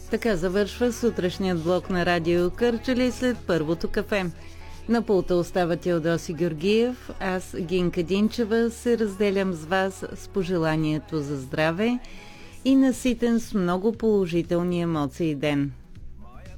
Така завършва сутрешният блок на Радио Кърджали след първото кафе. На пулта остава Теодоси Георгиев, аз, Гинка Динчева, се разделям с вас с пожеланието за здраве и наситен с много положителни емоции ден.